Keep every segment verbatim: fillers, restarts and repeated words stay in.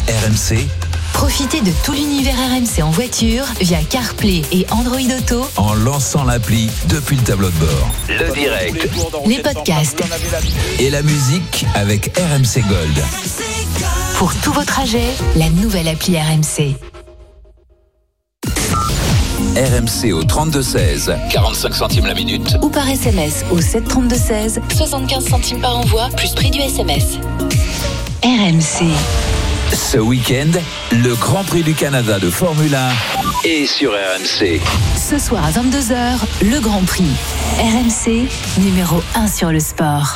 R M C. Profitez de tout l'univers R M C en voiture via CarPlay et Android Auto En lançant l'appli depuis le tableau de bord. Le direct. Les podcasts Et la musique avec R M C Gold. pour tous vos trajets, la nouvelle appli R M C. R M C au trente-deux seize, quarante-cinq centimes la minute. Ou par S M S au sept trente-deux seize, soixante-quinze centimes par envoi, plus prix du S M S. R M C. Ce week-end, le Grand Prix du Canada de Formule un est sur R M C. Ce soir à vingt-deux heures, le Grand Prix. R M C, numéro un sur le sport.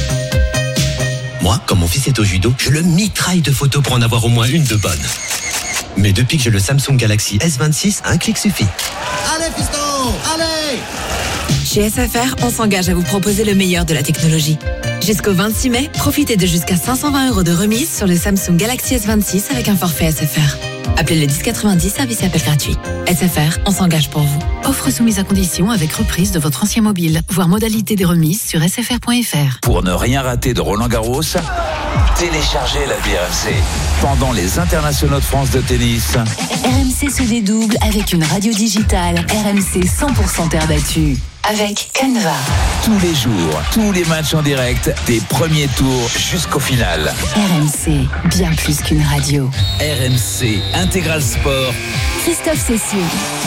Moi, quand mon fils est au judo, je le mitraille de photos pour en avoir au moins une de bonne. Mais depuis que j'ai le Samsung Galaxy S vingt-six, un clic suffit. Allez fiston, allez! Chez S F R, on s'engage à vous proposer le meilleur de la technologie. Jusqu'au vingt-six mai, profitez de jusqu'à cinq cent vingt euros de remise sur le Samsung Galaxy S vingt-six avec un forfait S F R. Appelez le dix quatre-vingt-dix, service appel gratuit. S F R, on s'engage pour vous. Offre soumise à condition avec reprise de votre ancien mobile. Voir modalité des remises sur s f r point f r. Pour ne rien rater de Roland Garros, téléchargez l'appli R M C. Pendant les internationaux de France de tennis, R M C se dédouble avec une radio digitale R M C cent pour cent terre battue. Avec Canva. tous les jours, tous les matchs en direct, des premiers tours jusqu'au final. R M C, bien plus qu'une radio. R M C Intégral Sport. Christophe Cessieux.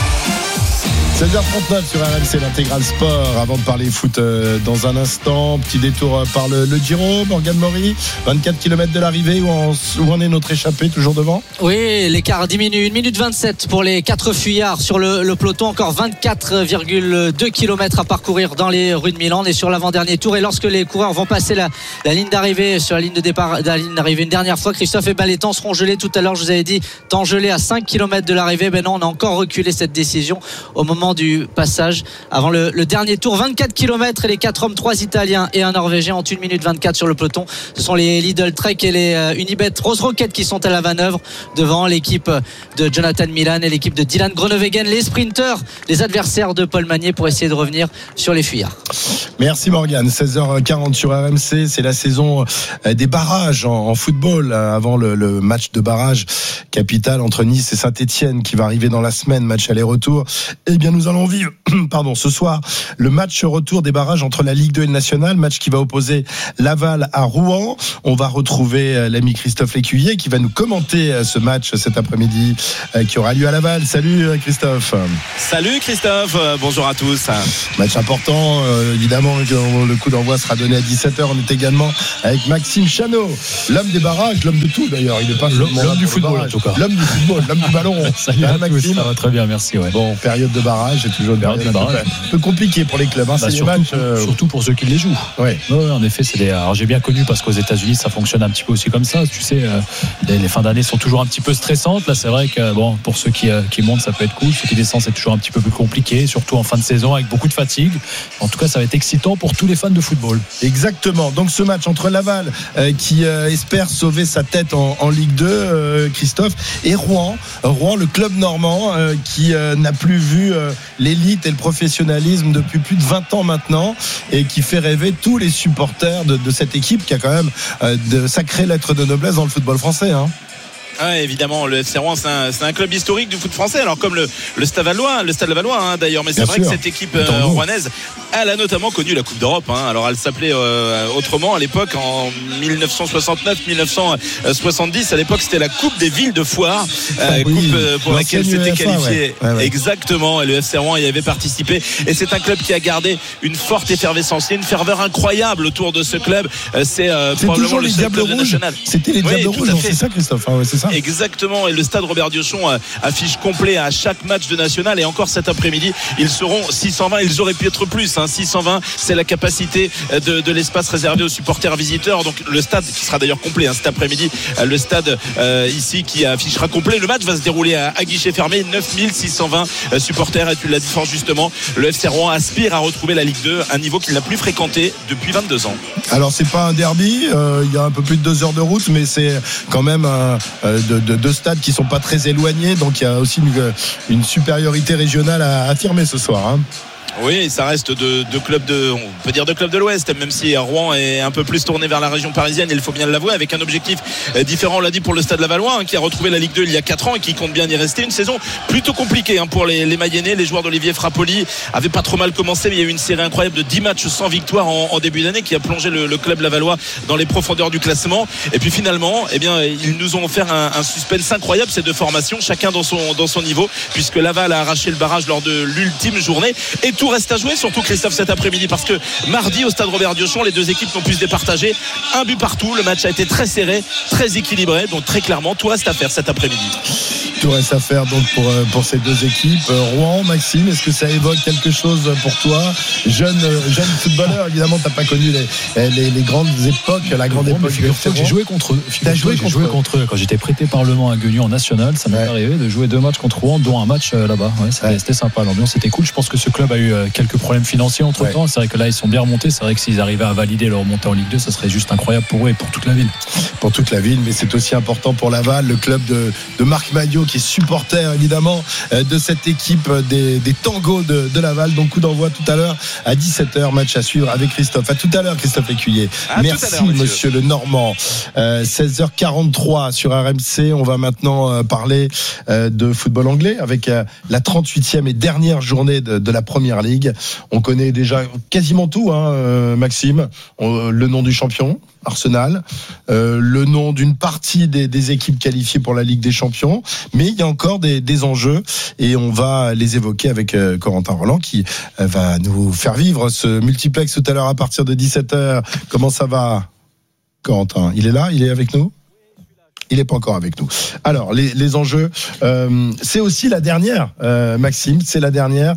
seize heures trente-neuf sur R M C, l'intégral sport. Avant de parler foot euh, dans un instant, petit détour euh, par le, le Giro. Morgane Maury, vingt-quatre kilomètres de l'arrivée, où, on, où en est notre échappée, toujours devant? Oui, l'écart diminue. une minute vingt-sept pour les quatre fuyards sur le, le peloton. Encore vingt-quatre virgule deux kilomètres à parcourir dans les rues de Milan. On est sur l'avant-dernier tour. Et lorsque les coureurs vont passer la, la ligne d'arrivée, sur la ligne de départ, la ligne d'arrivée une dernière fois, Christophe et ben, les temps seront gelés. Tout à l'heure, je vous avais dit, temps gelé à cinq kilomètres de l'arrivée. Ben non, on a encore reculé cette décision au moment du passage avant le, le dernier tour. Vingt-quatre kilomètres et les quatre hommes, trois Italiens et un Norvégien ont une minute vingt-quatre sur le peloton. Ce sont les Lidl Trek et les euh, Unibet Rose Rocket qui sont à la manœuvre devant l'équipe de Jonathan Milan et l'équipe de Dylan Groenewegen, les sprinteurs, les adversaires de Paul Magnier, pour essayer de revenir sur les fuyards. Merci Morgane. Seize heures quarante sur R M C, c'est la saison des barrages en, en football, avant le, le match de barrage capital entre Nice et Saint-Etienne qui va arriver dans la semaine, match aller-retour. Eh bien nous allons vivre pardon, ce soir le match retour des barrages entre la Ligue deux et le National, match qui va opposer Laval à Rouen. On va retrouver l'ami Christophe Lécuyer qui va nous commenter ce match cet après-midi qui aura lieu à Laval. Salut Christophe. Salut Christophe, bonjour à tous. Match important, évidemment, le coup d'envoi sera donné à dix-sept heures. On est également avec Maxime Chanot, l'homme des barrages, l'homme de tout d'ailleurs. Il n'est pas l'homme, l'homme du football en tout cas. L'homme du football, l'homme du ballon. Salut à Maxime. Ça va très bien, merci. Ouais. Bon, période de barrage, c'est toujours une période de barrage. Un peu compliqué pour les clubs. Hein, bah, c'est surtout, matchs, euh... surtout pour ceux qui les jouent. Ouais. Ouais, en effet, c'est des. Alors j'ai bien connu parce qu'aux États-Unis, ça fonctionne un petit peu aussi comme ça. Tu sais, euh, les, les fins d'année sont toujours un petit peu stressantes. Là, c'est vrai que bon, pour ceux qui, euh, qui montent, ça peut être cool. Ceux qui descendent, c'est toujours un petit peu plus compliqué, surtout en fin de saison avec beaucoup de fatigue. En tout cas, ça va être excitant pour tous les fans de football. Exactement. Donc ce match entre Laval euh, qui euh, espère sauver sa tête en, en Ligue deux, euh, Christophe, et Rouen, Rouen, le club normand euh, qui euh, n'a plus vu euh, l'élite et le professionnalisme depuis plus de vingt ans maintenant, et qui fait rêver tous les supporters de, de cette équipe qui a quand même euh, de sacrées lettres de noblesse dans le football français, hein. Ouais, évidemment, le F C Rouen, c'est un, c'est un club historique du foot français, alors comme le, le Stade Lavallois, le Stade Lavallois hein, d'ailleurs, mais c'est Bien vrai sûr. que cette équipe euh, rouennaise, elle a notamment connu la Coupe d'Europe. Hein. Alors elle s'appelait euh, autrement à l'époque, en dix-neuf cent soixante-neuf dix-neuf cent soixante-dix. À l'époque, c'était la Coupe des villes de Foire, euh, oui, coupe euh, pour laquelle c'était qualifié. Ouais. Ouais, ouais. Exactement, et le F C Rouen y avait participé. Et c'est un club qui a gardé une forte effervescence, il y a une ferveur incroyable autour de ce club. Euh, c'est, euh, c'est probablement le seul club national. C'était les Diables oui, Rouges, c'est ça, Christophe. Ah ouais, c'est ça. Exactement, et le stade Robert Diochon euh, affiche complet à chaque match de National, et encore cet après-midi ils seront six cent vingt, ils auraient pu être plus hein, six cent vingt, c'est la capacité de, de l'espace réservé aux supporters visiteurs, donc le stade qui sera d'ailleurs complet hein, cet après-midi, euh, le stade euh, ici qui affichera complet. Le match va se dérouler à, à guichet fermé, neuf mille six cent vingt euh, supporters, et tu l'as dit fort justement, le F C Rouen aspire à retrouver la Ligue deux, un niveau qu'il n'a plus fréquenté depuis vingt-deux ans. Alors c'est pas un derby, euh, il y a un peu plus de deux heures de route, mais c'est quand même un, euh, de, de deux stades qui sont pas très éloignés, donc il y a aussi une, une supériorité régionale à affirmer ce soir, hein. Oui, ça reste de, de club de, on peut dire de club de l'Ouest, même si Rouen est un peu plus tourné vers la région parisienne, il faut bien l'avouer, avec un objectif différent, on l'a dit, pour le Stade Lavallois, hein, qui a retrouvé la Ligue deux il y a quatre ans et qui compte bien y rester. Une saison plutôt compliquée hein, pour les, les Mayennais. Les joueurs d'Olivier Frappoli avaient pas trop mal commencé, mais il y a eu une série incroyable de dix matchs sans victoire en, en début d'année qui a plongé le, le club lavallois dans les profondeurs du classement. Et puis finalement, eh bien, ils nous ont offert un, un suspense incroyable, ces deux formations, chacun dans son, dans son niveau, puisque Laval a arraché le barrage lors de l'ultime journée. Et tout reste à jouer, surtout Christophe cet après-midi, parce que mardi au stade Robert Diochon, les deux équipes n'ont pu se départager, un but partout. Le match a été très serré, très équilibré, donc très clairement tout reste à faire cet après-midi. Tout reste à faire donc pour, pour ces deux équipes. Rouen, Maxime, est-ce que ça évoque quelque chose pour toi? Jeune, jeune footballeur, évidemment, t'as pas connu les, les, les grandes époques, la grande époque. J'ai joué contre eux. T'as joué j'ai contre, joué contre eux quand j'étais prêté par Le Mans à Guignon en national. Ça m'est ouais. arrivé de jouer deux matchs contre Rouen, dont un match euh, là-bas. Ouais, c'était, ouais. c'était sympa. L'ambiance était cool. Je pense que ce club a eu euh, quelques problèmes financiers entre ouais. temps. C'est vrai que là, ils sont bien remontés. C'est vrai que s'ils arrivaient à valider leur montée en Ligue deux, ça serait juste incroyable pour eux et pour toute la ville. Pour toute la ville, mais c'est aussi important pour Laval, le club de, de Marc Maillot, qui est supporter évidemment de cette équipe des, des tangos de, de Laval. Donc coup d'envoi tout à l'heure à dix-sept heures, match à suivre avec Christophe. À tout à l'heure Christophe Écuyer. À Merci monsieur. monsieur le Normand. euh, seize heures quarante-trois sur R M C. On va maintenant euh, parler euh, de football anglais avec euh, la trente-huitième et dernière journée de, de la Première Ligue. On connaît déjà quasiment tout hein, euh, Maxime. On, le nom du champion Arsenal, euh, le nom d'une partie des, des équipes qualifiées pour la Ligue des Champions, mais il y a encore des, des enjeux et on va les évoquer avec euh, Corentin Roland qui euh, va nous faire vivre ce multiplex tout à l'heure à partir de dix-sept heures. Comment ça va, Corentin? Il est là? Il est avec nous? Il n'est pas encore avec nous. Alors, les, les enjeux, euh, c'est aussi la dernière, euh, Maxime, c'est la dernière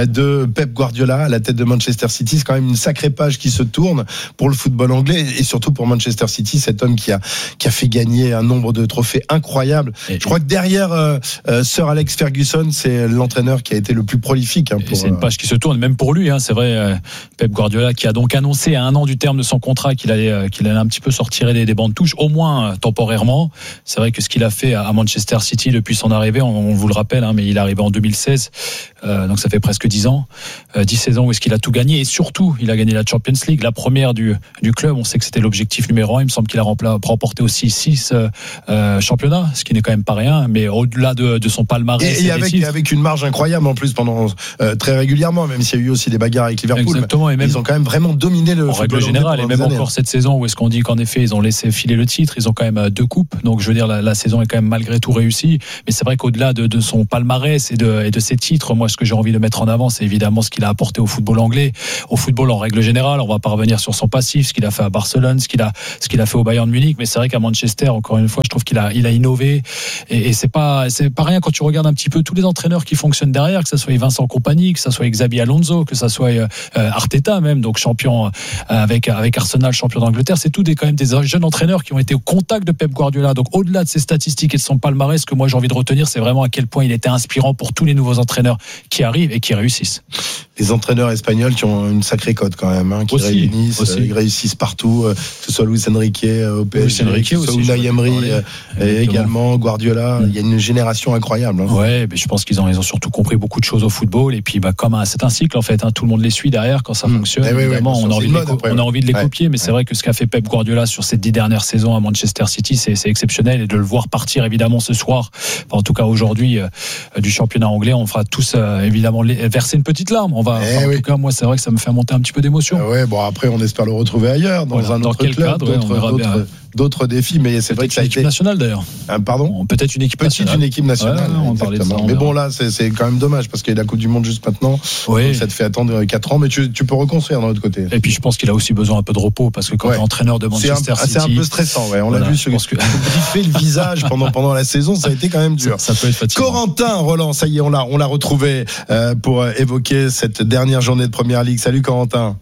de Pep Guardiola à la tête de Manchester City. C'est quand même une sacrée page qui se tourne pour le football anglais et surtout pour Manchester City, cet homme qui a, qui a fait gagner un nombre de trophées incroyables. Et je crois que derrière euh, euh, Sir Alex Ferguson, c'est l'entraîneur qui a été le plus prolifique. Hein, pour, c'est une page qui se tourne, même pour lui. Hein, c'est vrai, euh, Pep Guardiola qui a donc annoncé à un an du terme de son contrat qu'il allait, euh, qu'il allait un petit peu sortir des, des bancs de touche, au moins euh, temporairement. C'est vrai que ce qu'il a fait à Manchester City depuis son arrivée, on, on vous le rappelle, hein, mais il est arrivé en deux mille seize, euh, donc ça fait presque dix ans, euh, dix seize ans où est-ce qu'il a tout gagné, et surtout il a gagné la Champions League, la première du, du club. On sait que c'était l'objectif numéro un. Il me semble qu'il a remporté aussi six euh, championnats, ce qui n'est quand même pas rien, mais au-delà de, de son palmarès. Et, et avec, avec une marge incroyable en plus pendant euh, très régulièrement, même s'il y a eu aussi des bagarres avec Liverpool. Exactement, et même ils ont quand même vraiment dominé le en règle générale, et même années. Encore cette saison où est-ce qu'on dit qu'en effet ils ont laissé filer le titre, ils ont quand même deux coupes, donc je veux dire la, la saison est quand même malgré tout réussie, mais c'est vrai qu'au-delà de, de son palmarès et de, et de ses titres, moi ce que j'ai envie de mettre en avant, c'est évidemment ce qu'il a apporté au football anglais, au football en règle générale. On va pas revenir sur son passif, ce qu'il a fait à Barcelone, ce qu'il a, ce qu'il a fait au Bayern Munich, mais c'est vrai qu'à Manchester, encore une fois, je trouve qu'il a, il a innové, et, et c'est pas, c'est pas rien quand tu regardes un petit peu tous les entraîneurs qui fonctionnent derrière, que ça soit Vincent Kompany, que ça soit Xabi Alonso, que ça soit euh, Arteta même, donc champion euh, avec avec Arsenal, champion d'Angleterre, c'est tout des quand même des jeunes entraîneurs qui ont été au contact de Pep Guardiola. Donc au-delà de ses statistiques et de son palmarès, ce que moi j'ai envie de retenir, c'est vraiment à quel point il était inspirant pour tous les nouveaux entraîneurs qui arrivent et qui réussissent. Les entraîneurs espagnols qui ont une sacrée cote quand même, hein, qui aussi, réunissent, aussi. Euh, ils réussissent partout, euh, que ce soit Luis Enrique euh, au P S G, que ce soit Unai Emery euh, également, Guardiola. Il y a une génération incroyable. Hein. Ouais, mais je pense qu'ils ont, ils ont surtout compris beaucoup de choses au football, et puis bah, comme un, c'est un cycle en fait, hein, tout le monde les suit derrière quand ça mmh. fonctionne. Eh évidemment, oui, oui, on, a envie de les, après, on a envie de les ouais. copier, mais ouais. c'est vrai que ce qu'a fait Pep Guardiola sur ces dix dernières saisons à Manchester City, c'est, c'est exceptionnel, et de le voir partir évidemment ce soir, enfin, en tout cas aujourd'hui, euh, du championnat anglais, on fera tous euh, évidemment les, verser une petite larme. On va, eh enfin, en oui. tout cas, moi c'est vrai que ça me fait monter un petit peu d'émotion. Euh, ouais, bon après on espère le retrouver ailleurs, dans voilà, un dans autre quel club, cadre, d'autres, ouais, on d'autres, bien. d'autres défis, mais c'est peut-être vrai que ça a une équipe été nationale d'ailleurs. Hein, pardon. Peut-être une équipe petite nationale. une équipe nationale. Ouais, on parlait de ça, on mais verra. bon là, c'est, c'est quand même dommage parce qu'il y a la Coupe du Monde juste maintenant. Oui. Donc ça te fait attendre quatre ans, mais tu, tu peux reconstruire d'un autre côté. Et puis je pense qu'il a aussi besoin un peu de repos parce que quand ouais. tu es entraîneur de Manchester c'est un, City, c'est un peu stressant. Ouais. On voilà, l'a vu sur que... griffer le visage pendant pendant la saison, ça a été quand même dur. Ça, ça peut être fatigant. Corentin Roland, ça y est, on l'a on l'a retrouvé euh, pour évoquer cette dernière journée de Première Ligue. Salut Corentin.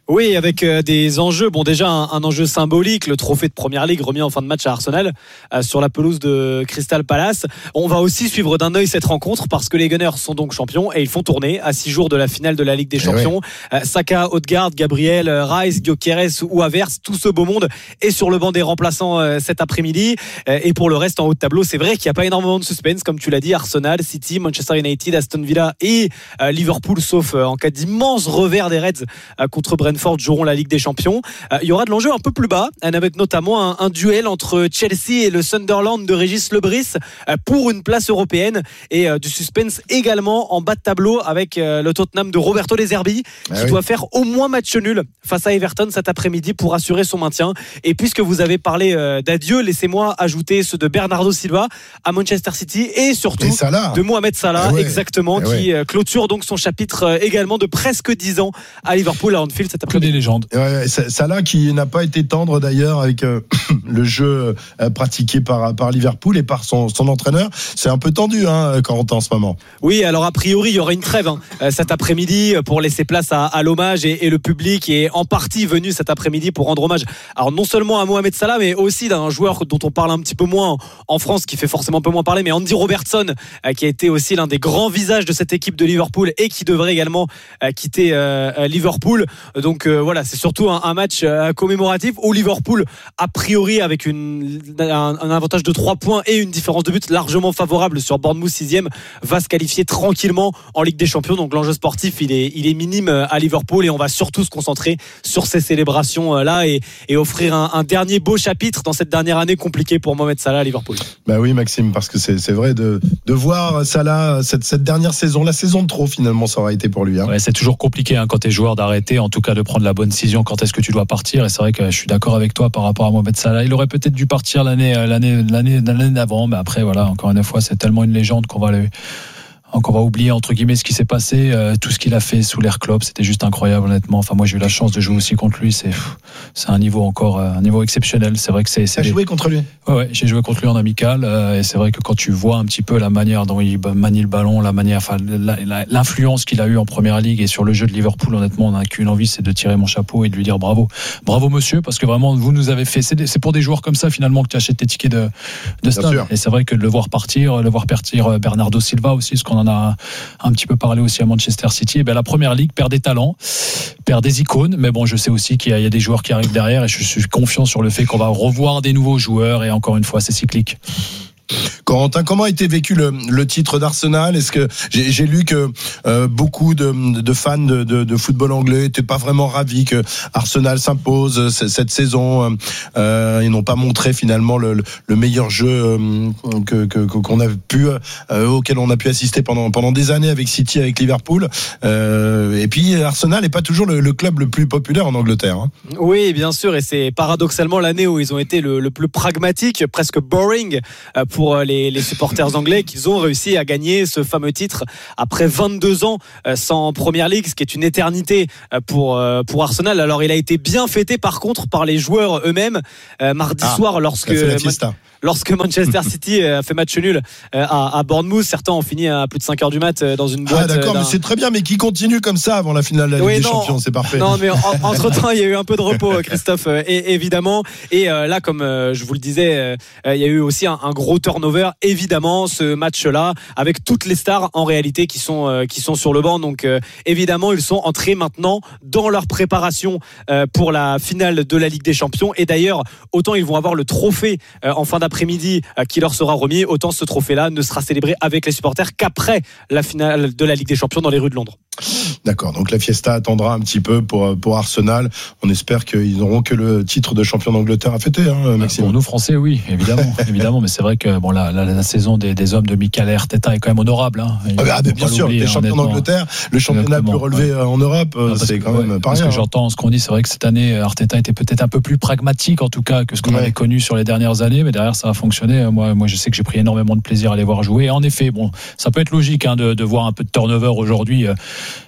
Oui, avec euh, des enjeux. Bon, déjà un, un enjeu symbolique, le trophée de Première Ligue remis en fin de match à Arsenal euh, sur la pelouse de Crystal Palace. On va aussi suivre d'un œil cette rencontre parce que les Gunners sont donc champions et ils font tourner à six jours de la finale de la Ligue des Champions. Ouais. Euh, Saka, Odegaard, Gabriel, Rice, Gyökeres ou Havertz, tout ce beau monde est sur le banc des remplaçants euh, cet après-midi. Euh, et pour le reste en haut de tableau, c'est vrai qu'il n'y a pas énormément de suspense, comme tu l'as dit. Arsenal, City, Manchester United, Aston Villa et euh, Liverpool, sauf euh, en cas d'immense revers des Reds euh, contre Brentford, joueront la Ligue des Champions. Euh, il y aura de l'enjeu un peu plus bas, avec notamment un, un duel entre Chelsea et le Sunderland de Régis Lebris euh, pour une place européenne et euh, du suspense également en bas de tableau avec euh, le Tottenham de Roberto De Zerbi ah qui oui. doit faire au moins match nul face à Everton cet après-midi pour assurer son maintien. Et puisque vous avez parlé euh, d'adieu, laissez-moi ajouter ceux de Bernardo Silva à Manchester City et surtout et de Mohamed Salah, ah ouais. exactement, ah ouais. qui euh, clôture donc son chapitre euh, également de presque dix ans à Liverpool à Anfield cet après-midi. Que des légendes. Ouais, Salah qui n'a pas été tendre d'ailleurs avec euh, le jeu euh, pratiqué par, par Liverpool et par son, son entraîneur. C'est un peu tendu hein, Corentin en ce moment. Oui, alors a priori il y aura une trêve hein, cet après-midi pour laisser place à, à l'hommage et, et le public est en partie venu cet après-midi pour rendre hommage. Alors non seulement à Mohamed Salah mais aussi d'un joueur dont on parle un petit peu moins en France, qui fait forcément un peu moins parler, mais Andy Robertson euh, qui a été aussi l'un des grands visages de cette équipe de Liverpool et qui devrait également euh, quitter euh, Liverpool. Donc euh, voilà, c'est surtout un, un match euh, commémoratif où Liverpool, a priori avec une, un, un avantage de trois points et une différence de but largement favorable sur Bournemouth sixième, va se qualifier tranquillement en Ligue des Champions. Donc l'enjeu sportif il est, il est minime à Liverpool et on va surtout se concentrer sur ces célébrations euh, là et, et offrir un, un dernier beau chapitre dans cette dernière année compliquée pour Mohamed Salah à Liverpool. Bah oui Maxime, parce que c'est, c'est vrai de, de voir Salah cette, cette dernière saison, la saison de trop finalement ça aura été pour lui hein. Ouais, c'est toujours compliqué hein, quand t'es joueur d'arrêter, en tout cas de prendre la bonne décision quand est-ce que tu dois partir. Et c'est vrai que je suis d'accord avec toi par rapport à Mohamed Salah, il aurait peut-être dû partir l'année, l'année, l'année, l'année d'avant, mais après voilà, encore une fois c'est tellement une légende qu'on va le Donc on va oublier entre guillemets ce qui s'est passé, euh, tout ce qu'il a fait sous l'Air Klopp, c'était juste incroyable honnêtement. Enfin moi j'ai eu la chance de jouer aussi contre lui, c'est c'est un niveau encore euh, un niveau exceptionnel. C'est vrai que c'est. Tu as joué contre lui ? Ouais, ouais, j'ai joué contre lui en amical euh, et c'est vrai que quand tu vois un petit peu la manière dont il manie le ballon, la manière, enfin la, la, l'influence qu'il a eu en Première Ligue et sur le jeu de Liverpool, honnêtement on n'a qu'une envie, c'est de tirer mon chapeau et de lui dire bravo, bravo monsieur, parce que vraiment vous nous avez fait. C'est, des, c'est pour des joueurs comme ça finalement que tu achètes tes tickets de de stade. Et c'est vrai que de le voir partir, le voir partir Bernardo Silva aussi, ce qu'on en a un petit peu parlé aussi à Manchester City. Et bien, la Première Ligue perd des talents, perd des icônes, mais bon, je sais aussi qu'il y a, il y a des joueurs qui arrivent derrière et je suis confiant sur le fait qu'on va revoir des nouveaux joueurs et encore une fois, c'est cyclique. Corentin, comment a été vécu le, le titre d'Arsenal ? Est-ce que j'ai, j'ai lu que euh, beaucoup de, de fans de, de, de football anglais n'étaient pas vraiment ravis que Arsenal s'impose cette saison. Euh, ils n'ont pas montré finalement le, le meilleur jeu euh, que, que, qu'on a pu, euh, auquel on a pu assister pendant pendant des années avec City, avec Liverpool. Euh, et puis Arsenal n'est pas toujours le, le club le plus populaire en Angleterre. Hein. Oui, bien sûr, et c'est paradoxalement l'année où ils ont été le, le plus pragmatique, presque boring euh, pour pour les, les supporters anglais, qu'ils ont réussi à gagner ce fameux titre après vingt-deux ans sans Première Ligue, ce qui est une éternité pour, pour Arsenal. Alors il a été bien fêté par contre par les joueurs eux-mêmes euh, mardi ah, soir lorsque lorsque Manchester City a fait match nul à, à Bournemouth. Certains ont fini à plus de cinq heures du mat dans une boîte. Ah d'accord, d'un... mais c'est très bien, mais qui continue comme ça avant la finale de la Ligue oui, des non, Champions, c'est parfait. Non, mais en, entre-temps, il y a eu un peu de repos, Christophe, et, évidemment. Et euh, là, comme euh, je vous le disais, euh, il y a eu aussi un, un gros turnover, évidemment, ce match-là, avec toutes les stars, en réalité, qui sont, euh, qui sont sur le banc. Donc, euh, évidemment, ils sont entrés maintenant dans leur préparation euh, pour la finale de la Ligue des Champions. Et d'ailleurs, autant ils vont avoir le trophée euh, en fin d'après-midi euh, qui leur sera remis, autant ce trophée-là ne sera célébré avec les supporters qu'après la finale de la Ligue des Champions dans les rues de Londres. D'accord, donc la fiesta attendra un petit peu pour, pour Arsenal. On espère qu'ils n'auront que le titre de champion d'Angleterre à fêter, hein, Maxime. Pour nous Français, oui, évidemment, évidemment, mais c'est vrai que bon, la, la, la saison des, des hommes de Mikel Arteta est quand même honorable. Hein. Ah, bah, bien sûr, les champions d'Angleterre, le championnat le plus relevé ouais. en Europe, non, c'est quand que, même ouais, pas rien. Parce que j'entends ce qu'on dit, c'est vrai que cette année, Arteta était peut-être un peu plus pragmatique, en tout cas, que ce qu'on ouais. avait connu sur les dernières années, mais derrière, ça a fonctionné. Moi, moi, je sais que j'ai pris énormément de plaisir à les voir jouer. Et en effet, bon, ça peut être logique hein, de, de voir un peu de turnover aujourd'hui.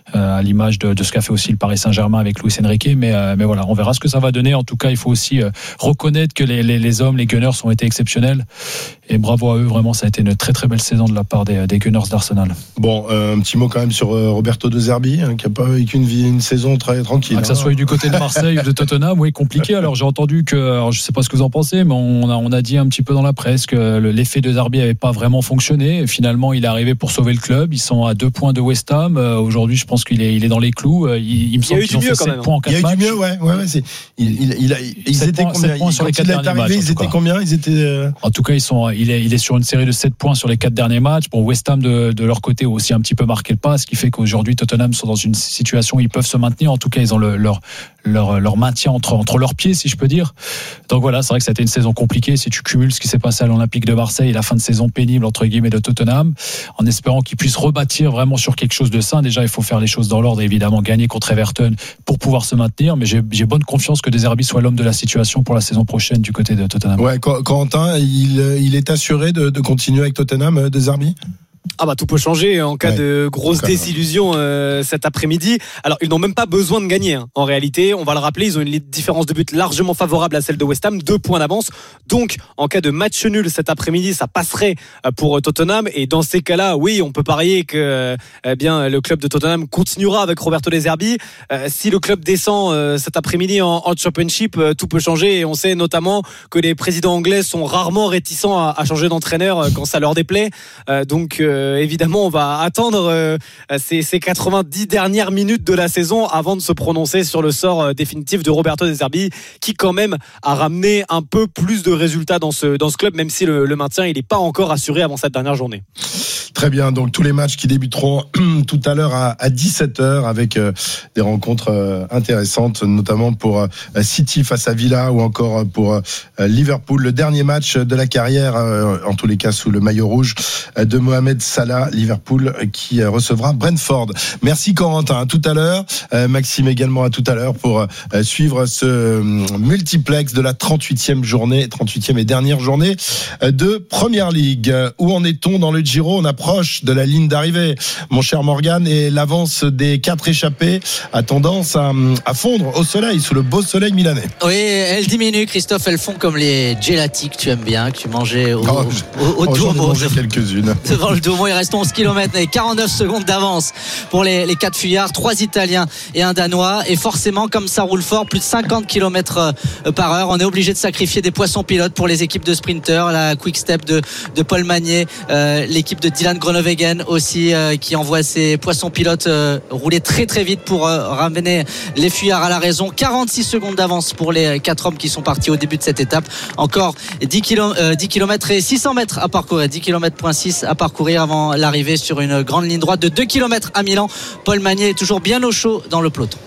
euh, à l'image de, de ce qu'a fait aussi le Paris Saint-Germain avec Luis Enrique. Mais, euh, mais voilà, on verra ce que ça va donner. En tout cas, il faut aussi euh, reconnaître que les, les, les hommes, les Gunners ont été exceptionnels. Et bravo à eux, vraiment, ça a été une très très belle saison de la part des, des Gunners d'Arsenal. Bon, euh, un petit mot quand même sur euh, Roberto De Zerbi, hein, qui n'a pas vécu une, vie, une saison très tranquille. Ah, que ça soit du côté de Marseille ou de Tottenham, oui, compliqué. Alors j'ai entendu que, alors, je ne sais pas ce que vous en pensez, mais on a, on a dit un petit peu dans la presse que l'effet De Zerbi n'avait pas vraiment fonctionné. Et finalement, il est arrivé pour sauver le club. Ils sont à deux points de West Ham. Euh, aujourd'hui, je pense qu'il est, il est dans les clous. Il, il me semble qu'ils ont fait sept points en quatre matchs. Il y a eu du mieux, ouais. ouais, ouais c'est, il, il, il a, ils étaient points, combien points sur les quatre il est derniers arrivé, matchs. Ils étaient combien Ils étaient. Euh... En tout cas, ils sont, il est, il est sur une série de sept points sur les quatre derniers matchs. Bon, West Ham de, de leur côté a aussi un petit peu marqué le pas, ce qui fait qu'aujourd'hui Tottenham sont dans une situation où ils peuvent se maintenir. En tout cas, ils ont le, leur, leur, leur maintien entre, entre leurs pieds, si je peux dire. Donc voilà, c'est vrai que ça a été une saison compliquée. Si tu cumules ce qui s'est passé à l'Olympique de Marseille et la fin de saison pénible entre guillemets de Tottenham, en espérant qu'ils puissent rebâtir vraiment sur quelque chose de sain. Déjà, il faut faire les choses dans l'ordre et évidemment gagner contre Everton pour pouvoir se maintenir. Mais j'ai, j'ai bonne confiance que De Zerbi soit l'homme de la situation pour la saison prochaine du côté de Tottenham. Ouais, Corentin, il, il est assuré de, de continuer avec Tottenham, De Zerbi ? Ah bah tout peut changer en cas ouais, de grosse désillusion euh, cet après-midi. Alors ils n'ont même pas besoin de gagner hein. En réalité, on va le rappeler, ils ont une différence de but largement favorable à celle de West Ham, deux points d'avance. Donc en cas de match nul cet après-midi, ça passerait pour Tottenham. Et dans ces cas-là, oui, on peut parier que eh bien le club de Tottenham continuera avec Roberto De Zerbi. Euh, si le club descend euh, cet après-midi en, en Championship, euh, tout peut changer. Et on sait notamment que les présidents anglais sont rarement réticents à, à changer d'entraîneur quand ça leur déplaît. Euh, donc euh, Euh, évidemment, on va attendre euh, ces, ces quatre-vingt-dix dernières minutes de la saison avant de se prononcer sur le sort euh, définitif de Roberto De Zerbi, qui quand même a ramené un peu plus de résultats dans ce, dans ce club, même si le, le maintien il n'est pas encore assuré avant cette dernière journée. Très bien, donc tous les matchs qui débuteront tout à l'heure à, à dix-sept heures avec euh, des rencontres euh, intéressantes, notamment pour euh, City face à Villa ou encore pour euh, Liverpool, le dernier match de la carrière, euh, en tous les cas sous le maillot rouge euh, de Mohamed Salah, Liverpool qui euh, recevra Brentford. Merci Corentin, à tout à l'heure. Euh, Maxime également à tout à l'heure pour euh, suivre ce euh, multiplex de la trente-huitième journée, trente-huitième et dernière journée euh, de Première Ligue. Où en est-on dans le Giro ? On approche de la ligne d'arrivée, mon cher Morgan, et l'avance des quatre échappés a tendance à, à fondre au soleil, sous le beau soleil milanais. Oui, elle diminue, Christophe, elles font comme les gelati que tu aimes bien, que tu mangeais au, oh, au, au, au oh, Duomo. quelques-unes. Devant le Duomo, il reste onze kilomètres et quarante-neuf secondes d'avance pour les, les quatre fuyards, trois Italiens et un Danois. Et forcément, comme ça roule fort, plus de cinquante kilomètres par heure, on est obligé de sacrifier des poissons pilotes pour les équipes de sprinters, la Quick Step de, de Paul Magnier, euh, l'équipe de Dylan Groenewegen aussi euh, qui envoie ses poissons pilotes euh, rouler très très vite pour euh, ramener les fuyards à la raison. quarante-six secondes d'avance pour les quatre hommes qui sont partis au début de cette étape. Encore dix kilomètres et six cents mètres à parcourir, dix kilomètres virgule six à parcourir avant l'arrivée sur une grande ligne droite de deux kilomètres à Milan. Paul Magnier est toujours bien au chaud dans le peloton.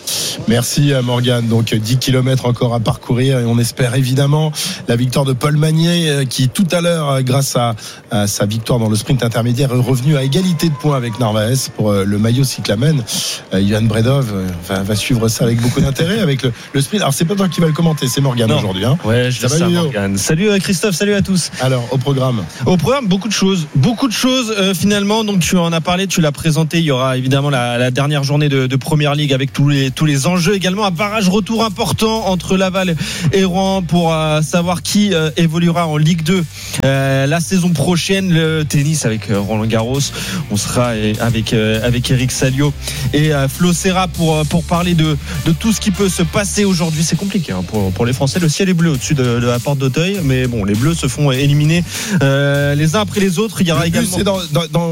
Merci Morgane, donc dix kilomètres encore à parcourir et on espère évidemment la victoire de Paul Magnier qui tout à l'heure, grâce à, à sa victoire dans le sprint intermédiaire, est revenu à égalité de points avec Narvaez pour le maillot cyclamen. euh, Johan Bredov va, va suivre ça avec beaucoup d'intérêt avec le, le sprint. Alors c'est pas toi qui va le commenter, c'est Morgane aujourd'hui hein. Ouais, je ça Morgane. Salut Christophe, salut à tous. Alors au programme Au programme, beaucoup de choses Beaucoup de choses euh, finalement, donc tu en as parlé, tu l'as présenté. Il y aura évidemment la, la dernière journée de, de Première Ligue avec tous les, tous les enjeux, également un barrage retour important entre Laval et Rouen pour euh, savoir qui euh, évoluera en Ligue deux euh, la saison prochaine. Le tennis avec euh, Roland Garros, on sera avec euh, avec Eric Salio et euh, Flo Serra pour pour parler de de tout ce qui peut se passer aujourd'hui. C'est compliqué hein, pour pour les Français. Le ciel est bleu au-dessus de, de la porte d'Auteuil, mais bon, les Bleus se font éliminer euh, les uns après les autres. Il y aura le également c'est dans, dans, dans,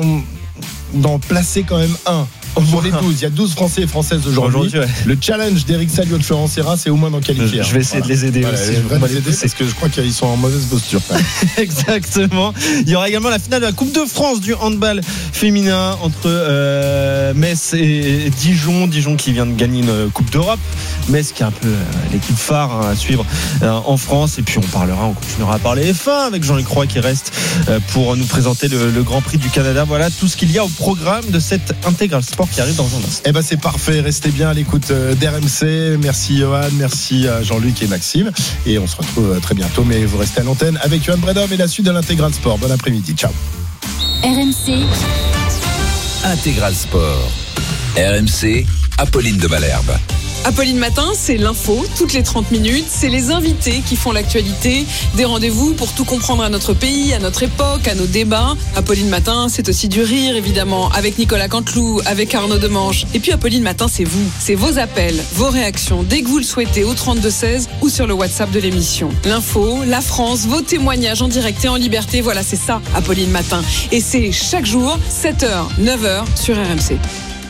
dans placer quand même un pour les douze, il y a douze Français et Françaises aujourd'hui. aujourd'hui ouais. Le challenge d'Eric Salio de Florent Serra, c'est au moins d'en qualifier. Je vais essayer voilà. de les aider voilà, aussi. Je vais les aider parce que je crois qu'ils sont en mauvaise posture. Exactement. Il y aura également la finale de la Coupe de France du handball féminin entre euh, Metz et Dijon. Dijon qui vient de gagner une Coupe d'Europe. Metz qui est un peu euh, l'équipe phare hein, à suivre euh, en France. Et puis on parlera, on continuera à parler F un avec Jean-Luc Roy qui reste euh, pour nous présenter le, le Grand Prix du Canada. Voilà tout ce qu'il y a au programme de cette Intégral Sport qui arrive dans un instant. Eh ben c'est parfait, restez bien à l'écoute d'R M C. Merci Johan, merci à Jean-Luc et Maxime. Et on se retrouve très bientôt, mais vous restez à l'antenne avec Johan Bredov et la suite de l'Intégral Sport. Bon après-midi, ciao. R M C Intégral Sport. R M C, Apolline de Malherbe. Apolline Matin, c'est l'info, toutes les trente minutes. C'est les invités qui font l'actualité. Des rendez-vous pour tout comprendre à notre pays, à notre époque, à nos débats. Apolline Matin, c'est aussi du rire, évidemment, avec Nicolas Canteloup, avec Arnaud Demange. Et puis Apolline Matin, c'est vous. C'est vos appels, vos réactions, dès que vous le souhaitez, au trente-deux seize ou sur le WhatsApp de l'émission. L'info, la France, vos témoignages en direct et en liberté. Voilà, c'est ça, Apolline Matin. Et c'est chaque jour, sept heures, neuf heures, sur R M C.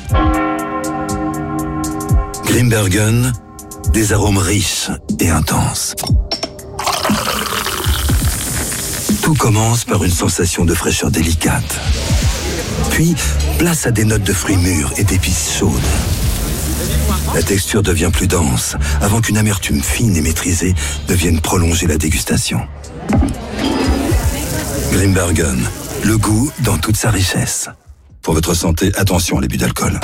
Grimbergen, des arômes riches et intenses. Tout commence par une sensation de fraîcheur délicate. Puis, place à des notes de fruits mûrs et d'épices chaudes. La texture devient plus dense, avant qu'une amertume fine et maîtrisée ne vienne prolonger la dégustation. Grimbergen, le goût dans toute sa richesse. Pour votre santé, attention à l'abus d'alcool.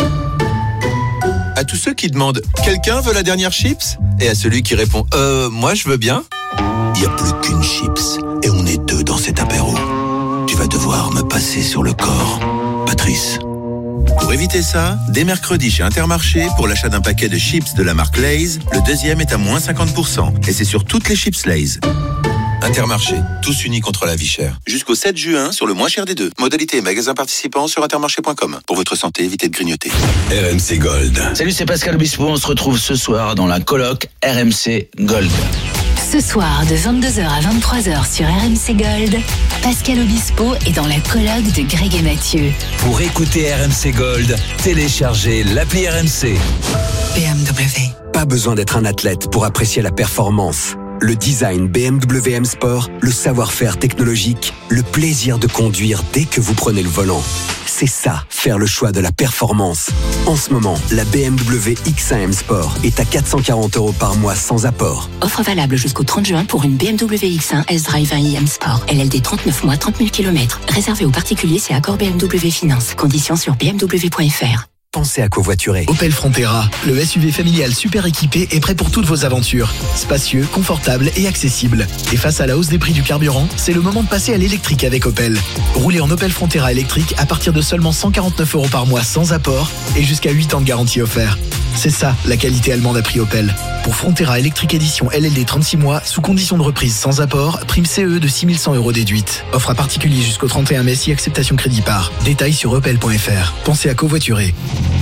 À tous ceux qui demandent « Quelqu'un veut la dernière chips ?» et à celui qui répond « Euh, moi je veux bien ?» Il n'y a plus qu'une chips et on est deux dans cet apéro. Tu vas devoir me passer sur le corps, Patrice. Pour éviter ça, dès mercredi chez Intermarché, pour l'achat d'un paquet de chips de la marque Lay's, le deuxième est à moins cinquante pour cent. Et c'est sur toutes les chips Lay's. Intermarché, tous unis contre la vie chère. Jusqu'au sept juin, sur le moins cher des deux. Modalité et magasin participants sur intermarché point com. Pour votre santé, évitez de grignoter. R M C Gold. Salut, c'est Pascal Obispo. On se retrouve ce soir dans la coloc R M C Gold. Ce soir, de vingt-deux heures à vingt-trois heures sur R M C Gold, Pascal Obispo est dans la coloc de Greg et Mathieu. Pour écouter R M C Gold, téléchargez l'appli R M C. B M W. Pas besoin d'être un athlète pour apprécier la performance. Le design B M W M Sport, le savoir-faire technologique, le plaisir de conduire dès que vous prenez le volant. C'est ça, faire le choix de la performance. En ce moment, la B M W X un M Sport est à quatre cent quarante euros par mois sans apport. Offre valable jusqu'au trente juin pour une B M W X un S-Drive un i M Sport. L L D trente-neuf mois, trente mille kilomètres. Réservé aux particuliers, c'est accord B M W Finance. Conditions sur b m w point f r. Pensez à covoiturer. Opel Frontera, le S U V familial super équipé est prêt pour toutes vos aventures. Spacieux, confortable et accessible. Et face à la hausse des prix du carburant, c'est le moment de passer à l'électrique avec Opel. Roulez en Opel Frontera électrique à partir de seulement cent quarante-neuf euros par mois sans apport et jusqu'à huit ans de garantie offert. C'est ça, la qualité allemande à prix Opel. Pour Frontera électrique édition L L D trente-six mois, sous condition de reprise sans apport, prime C E de six mille cent euros déduite. Offre à particulier jusqu'au trente et un mai si acceptation crédit par. Détails sur opel point f r. Pensez à covoiturer.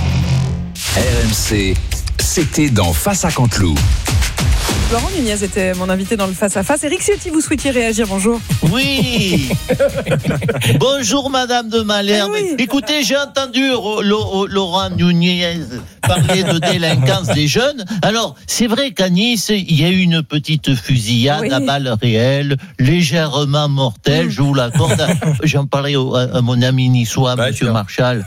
R M C, c'était dans Face à Canteloup. Laurent Nunez était mon invité dans le face-à-face. Eric Ciotti, vous souhaitiez réagir, bonjour. Oui. Bonjour Madame de Malherbe. Oui. Écoutez, j'ai entendu Laurent Nunez parler de délinquance des jeunes. Alors, c'est vrai qu'à Nice, il y a eu une petite fusillade oui. à balles réelles, légèrement mortelle, mmh. je vous l'accorde. J'en parlais à, à mon ami niçois, bah, Monsieur Marchal.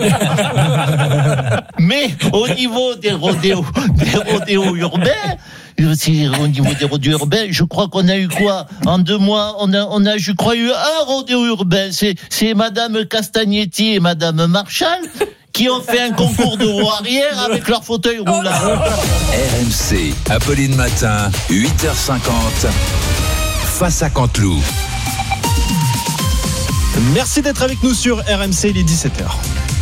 Mais au niveau des rodéos, des rodéos urbains, au niveau des rodéos urbains, je crois qu'on a eu quoi en deux mois, on a, on a, je crois, eu un rodéo urbain. C'est, c'est Madame Castagnetti et Madame Marchal qui ont fait un concours de roue arrière avec leur fauteuil roulant. R M C, Apolline Matin, huit heures cinquante, Face à Canteloup. Merci d'être avec nous sur R M C, il est dix-sept heures.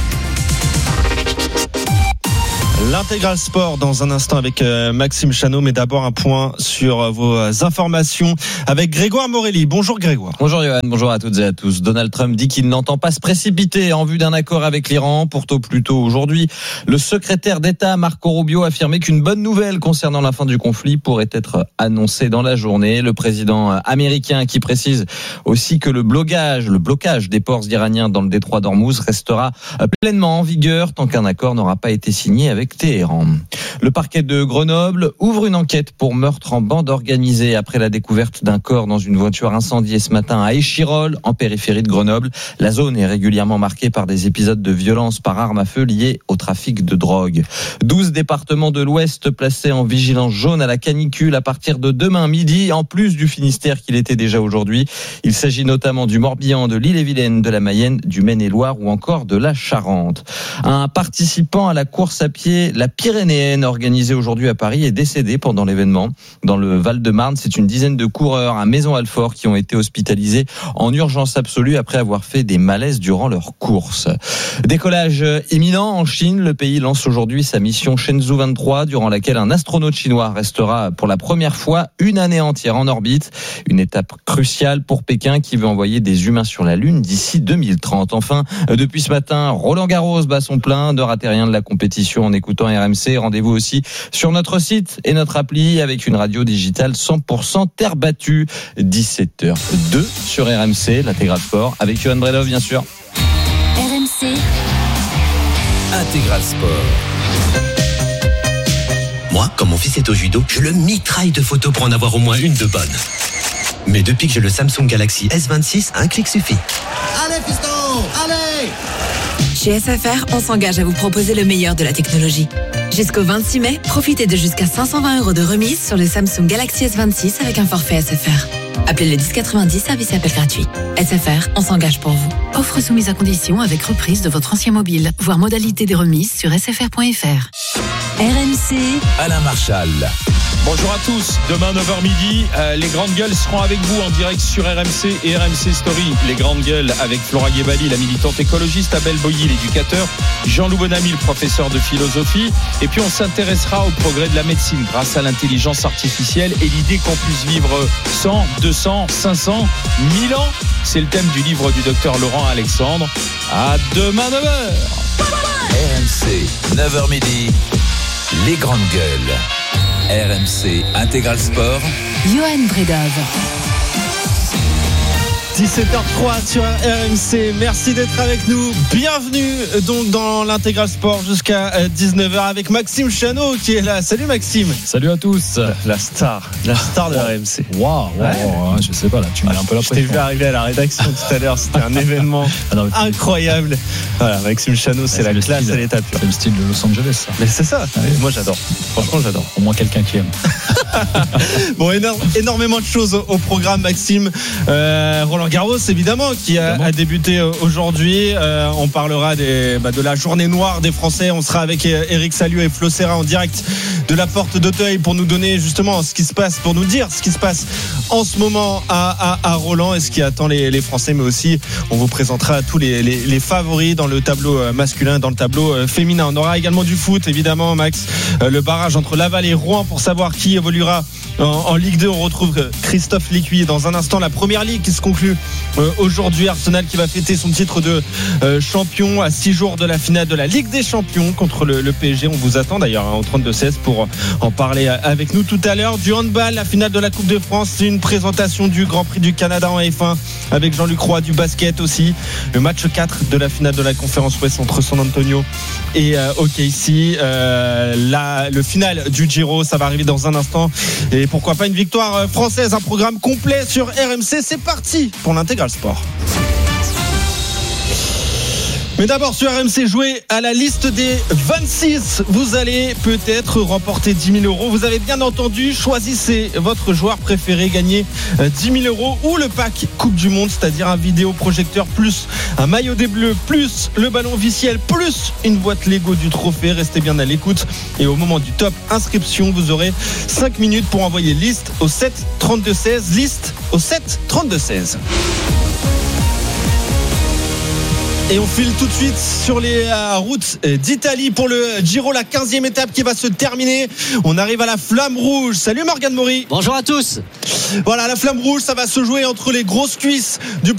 L'intégral sport dans un instant avec Maxime Chanot, mais d'abord un point sur vos informations avec Grégoire Morelli. Bonjour Grégoire. Bonjour Johan, bonjour à toutes et à tous. Donald Trump dit qu'il n'entend pas se précipiter en vue d'un accord avec l'Iran. Pourtant plus tôt aujourd'hui, le secrétaire d'État Marco Rubio a affirmé qu'une bonne nouvelle concernant la fin du conflit pourrait être annoncée dans la journée. Le président américain qui précise aussi que le blocage, le blocage des ports iraniens dans le détroit d'Ormuz restera pleinement en vigueur tant qu'un accord n'aura pas été signé avec Téhéran. Le parquet de Grenoble ouvre une enquête pour meurtre en bande organisée après la découverte d'un corps dans une voiture incendiée ce matin à Échirolles, en périphérie de Grenoble. La zone est régulièrement marquée par des épisodes de violence par arme à feu liés au trafic de drogue. douze départements de l'Ouest placés en vigilance jaune à la canicule à partir de demain midi, en plus du Finistère qu'il était déjà aujourd'hui. Il s'agit notamment du Morbihan, de l'Ille-et-Vilaine, de la Mayenne, du Maine-et-Loire ou encore de la Charente. Un participant à la course à pied, la Pyrénéenne, organisé aujourd'hui à Paris est décédé pendant l'événement. Dans le Val-de-Marne, c'est une dizaine de coureurs à Maison-Alfort qui ont été hospitalisés en urgence absolue après avoir fait des malaises durant leur course. Décollage imminent en Chine. Le pays lance aujourd'hui sa mission Shenzhou vingt-trois, durant laquelle un astronaute chinois restera pour la première fois une année entière en orbite. Une étape cruciale pour Pékin qui veut envoyer des humains sur la Lune d'ici deux mille trente. Enfin, depuis ce matin, Roland Garros bat son plein. Ne ratez rien de la compétition en écoutant R M C. Rendez-vous aussi sur notre site et notre appli avec une radio digitale cent pour cent terre battue. dix-sept heures deux sur R M C, l'intégral sport, avec Johan Bredov bien sûr. R M C Intégral Sport. Moi, quand mon fils est au judo, je le mitraille de photos pour en avoir au moins une de bonne. Mais depuis que j'ai le Samsung Galaxy S vingt-six, un clic suffit. Allez, fiston, allez! Chez S F R, on s'engage à vous proposer le meilleur de la technologie. Jusqu'au vingt-six mai, profitez de jusqu'à cinq cent vingt euros de remise sur le Samsung Galaxy S vingt-six avec un forfait S F R. Appelez le dix quatre-vingt-dix, service et appel gratuit. S F R, on s'engage pour vous. Offre soumise à condition avec reprise de votre ancien mobile. Voir modalité des remises sur s f r point f r. R M C Alain Marchal. Bonjour à tous, demain neuf heures midi, euh, les grandes gueules seront avec vous en direct sur R M C et R M C Story. Les grandes gueules avec Flora Guébali, la militante écologiste, Abel Boilly, l'éducateur, Jean-Loup Bonamy, le professeur de philosophie. Et puis on s'intéressera au progrès de la médecine grâce à l'intelligence artificielle et l'idée qu'on puisse vivre cent, deux cents, cinq cents, mille ans. C'est le thème du livre du docteur Laurent Alexandre. À demain neuf heures. R M C, neuf heures midi, les grandes gueules. R M C Intégral Sport. Johan Bredov. dix-sept heures trois sur R M C. Merci d'être avec nous. Bienvenue donc dans l'Intégral Sport jusqu'à dix-neuf heures avec Maxime Chanot qui est là. Salut Maxime. Salut à tous. La star, la star de R M C. Waouh, wow, ouais. wow, je sais pas là, tu mets un peu la pression. pression. Je t'ai vu arriver à la rédaction tout à l'heure, c'était un événement ah non, incroyable. Voilà, Maxime Chanot, c'est, c'est la classe à l'état pur. C'est le style de Los Angeles, ça. Mais c'est ça. Ouais. Moi j'adore. Franchement, j'adore. Au moins quelqu'un qui aime. Bon, énorme, énormément de choses au, au programme, Maxime. Euh, Roland Garros, évidemment, qui a, a débuté aujourd'hui. Euh, on parlera des, bah, de la journée noire des Français. On sera avec Eric Salio et Flo Serra en direct de la porte d'Auteuil pour nous donner justement ce qui se passe, pour nous dire ce qui se passe en ce moment à, à, à Roland et ce qui attend les, les Français. Mais aussi, on vous présentera tous les, les, les favoris dans le tableau masculin, dans le tableau féminin. On aura également du foot, évidemment, Max. Euh, le barrage entre Laval et Rouen pour savoir qui évoluera en, en Ligue deux. On retrouve Christophe Lécuyer dans un instant. La première ligue qui se conclut euh, aujourd'hui. Arsenal qui va fêter son titre de euh, champion à six jours de la finale de la Ligue des Champions contre le, le P S G. On vous attend d'ailleurs hein, au trente-deux seize pour en parler avec nous tout à l'heure. Du handball, la finale de la Coupe de France, c'est une présentation du Grand Prix du Canada en F un avec Jean-Luc Roy. Du basket aussi, le match quatre de la finale de la Conférence Ouest entre San Antonio et euh, O K C. Euh, la, le final du Giro, ça va arriver dans un instant et pourquoi pas une victoire française. Un programme complet sur R M C. C'est parti pour l'Intégral Sport. Mais d'abord sur R M C, jouez à la liste des vingt-six. Vous allez peut-être remporter dix mille euros. Vous avez bien entendu, choisissez votre joueur préféré, gagnez dix mille euros ou le pack Coupe du Monde, c'est-à-dire un vidéoprojecteur plus un maillot des Bleus plus le ballon officiel plus une boîte Lego du trophée. Restez bien à l'écoute et au moment du top inscription, vous aurez cinq minutes pour envoyer liste au sept trente-deux seize. Liste au sept trente-deux seize. Et on file tout de suite sur les euh, routes d'Italie pour le Giro, la quinzième étape qui va se terminer. On arrive à la Flamme Rouge. Salut Morgane Maury. Bonjour à tous. Voilà, la Flamme Rouge, ça va se jouer entre les grosses cuisses du